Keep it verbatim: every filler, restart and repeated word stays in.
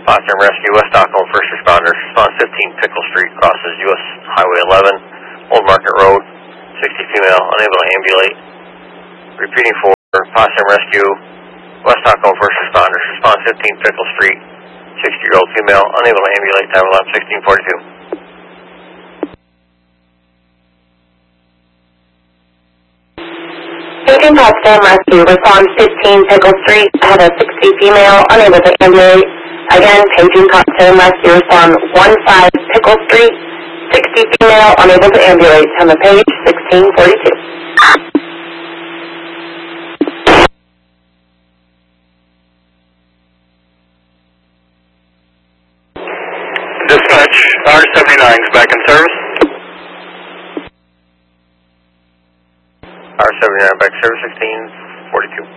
Potsdam Rescue, West Stockholm, first responders. Response fifteen Pickle Street, crosses U S Highway eleven, Old Market Road, sixty female, unable to ambulate. Repeating for Potsdam Rescue, West Stockholm, first responders. Response fifteen Pickle Street, sixty-year-old female, unable to ambulate, time elapsed sixteen forty-two. Paging Potsdam Rescue, response fifteen Pickle Street, I have a sixty female, unable to ambulate. Again, paging Potsdam Rescue, response fifteen Pickle Street, sixty female, unable to ambulate. Time of page sixteen forty-two. Dispatch, R seventy-nine is back in service. R seventy-nine back service, sixteen forty-two.